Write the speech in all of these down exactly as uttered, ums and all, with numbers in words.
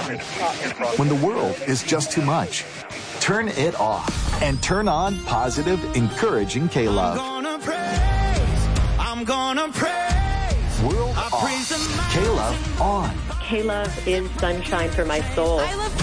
When the world is just too much, turn it off and turn on positive, encouraging K-Love. I'm gonna praise, I'm gonna praise. World I off. K-Love on. K-Love is sunshine for my soul. I love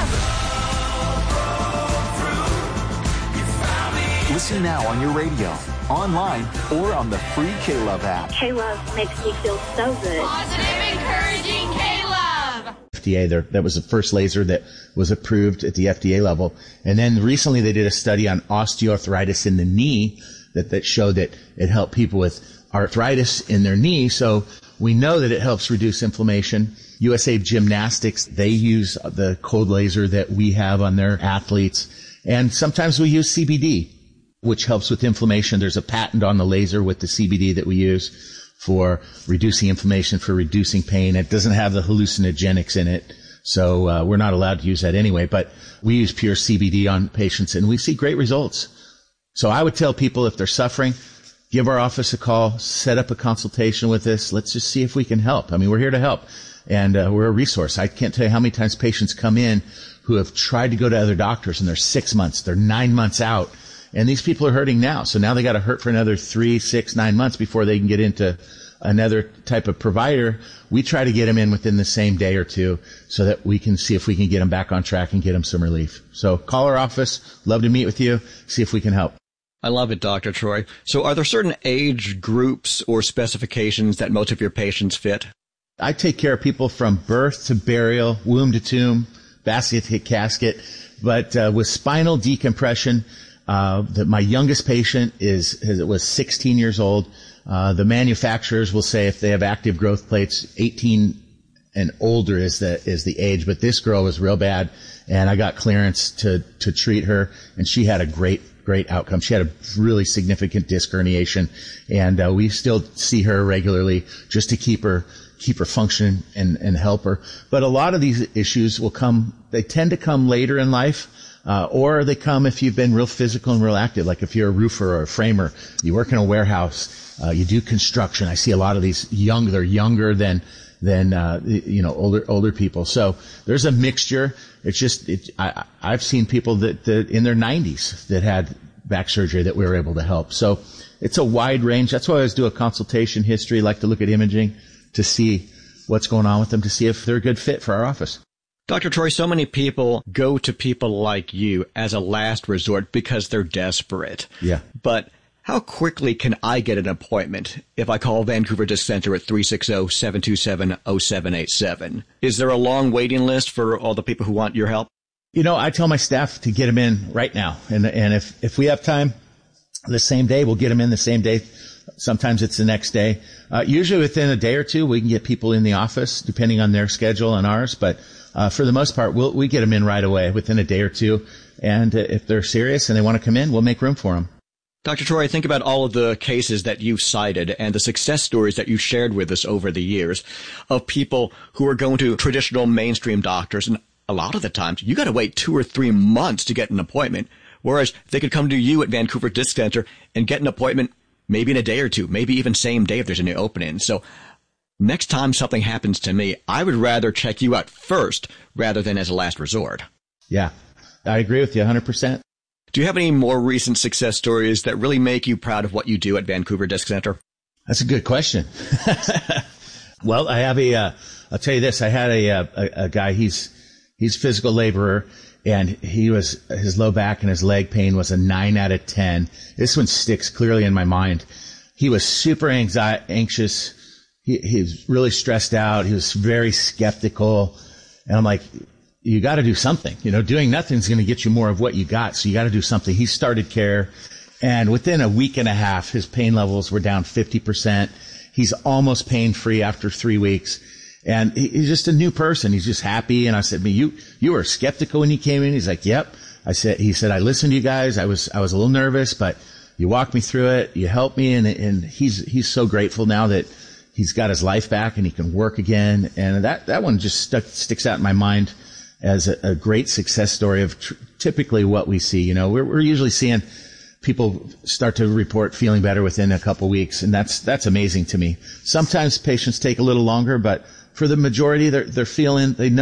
K-Love. Listen now on your radio, online, or on the free K-Love app. K-Love makes me feel so good. Positive, encouraging K-Love. F D A, there, that was the first laser that was approved at the F D A level. And then recently they did a study on osteoarthritis in the knee that, that showed that it helped people with arthritis in their knee. So we know that it helps reduce inflammation. U S A Gymnastics, they use the cold laser that we have on their athletes. And sometimes we use C B D, which helps with inflammation. There's a patent on the laser with the C B D that we use for reducing inflammation, for reducing pain. It doesn't have the hallucinogenics in it, so uh, we're not allowed to use that anyway. But we use pure C B D on patients, and we see great results. So I would tell people if they're suffering, give our office a call, set up a consultation with us. Let's just see if we can help. I mean, we're here to help, and uh, we're a resource. I can't tell you how many times patients come in who have tried to go to other doctors, and they're six months, they're nine months out. And these people are hurting now. So now they got to hurt for another three, six, nine months before they can get into another type of provider. We try to get them in within the same day or two so that we can see if we can get them back on track and get them some relief. So call our office. Love to meet with you. See if we can help. I love it, Doctor Troy. So are there certain age groups or specifications that most of your patients fit? I take care of people from birth to burial, womb to tomb, basket to casket. But uh, with spinal decompression, Uh, that my youngest patient is, is was sixteen years old. Uh, the manufacturers will say if they have active growth plates, eighteen and older is the, is the age. But this girl was real bad, and I got clearance to, to treat her, and she had a great, great outcome. She had a really significant disc herniation, and uh, we still see her regularly just to keep her, keep her function and, and help her. But a lot of these issues will come, they tend to come later in life. Uh, or they come if you've been real physical and real active, like if you're a roofer or a framer, you work in a warehouse, uh, you do construction. I see a lot of these young, they're younger than, than, uh, you know, older, older people. So there's a mixture. It's just, it, I, I've seen people that, that in their nineties that had back surgery that we were able to help. So it's a wide range. That's why I always do a consultation history, like to look at imaging to see what's going on with them, to see if they're a good fit for our office. Doctor Troy, so many people go to people like you as a last resort because they're desperate. Yeah. But how quickly can I get an appointment if I call Vancouver Disc Center at three six zero, seven two seven, zero seven eight seven? Is there a long waiting list for all the people who want your help? You know, I tell my staff to get them in right now. And, and if, if we have time the same day, we'll get them in the same day. Sometimes it's the next day. Uh, usually within a day or two, we can get people in the office, depending on their schedule and ours. But Uh, for the most part, we'll, we get them in right away within a day or two. And uh, if they're serious and they want to come in, we'll make room for them. Doctor Troy, think about all of the cases that you've cited and the success stories that you've shared with us over the years of people who are going to traditional mainstream doctors. And a lot of the times, you got to wait two or three months to get an appointment, whereas they could come to you at Vancouver Disc Center and get an appointment maybe in a day or two, maybe even same day if there's any opening. So next time something happens to me, I would rather check you out first rather than as a last resort. Yeah, I agree with you one hundred percent. Do you have any more recent success stories that really make you proud of what you do at Vancouver Disc Center? That's a good question. Well, I have a, uh, I'll tell you this. I had a, a, a guy, he's, he's a physical laborer, and he was, his low back and his leg pain was a nine out of ten. This one sticks clearly in my mind. He was super anxi- anxious. He, he was really stressed out. He was very skeptical. And I'm like, you got to do something. You know, doing nothing is going to get you more of what you got. So you got to do something. He started care. And within a week and a half, his pain levels were down fifty percent. He's almost pain free after three weeks. And he, he's just a new person. He's just happy. And I said, you, you were skeptical when you came in. He's like, yep. I said, he said, I listened to you guys. I was, I was a little nervous, but you walked me through it. You helped me. And, and he's, he's so grateful now that he's got his life back and he can work again. And that, that one just stuck, sticks out in my mind as a, a great success story of tr- typically what we see. You know, we're, we're usually seeing people start to report feeling better within a couple weeks. And that's, that's amazing to me. Sometimes patients take a little longer, but for the majority, they're, they're feeling, they know